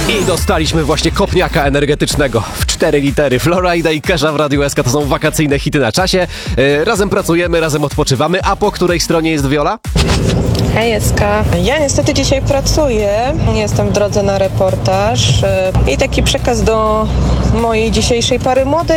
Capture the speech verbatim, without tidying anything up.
I dostaliśmy właśnie kopniaka energetycznego w cztery litery. Florida i Kesha w Radiu S K to są wakacyjne hity na czasie. Yy, razem pracujemy, razem odpoczywamy. A po której stronie jest Viola? Hej, Eska. Ja niestety dzisiaj pracuję. Jestem w drodze na reportaż. I taki przekaz do mojej dzisiejszej pary młodej.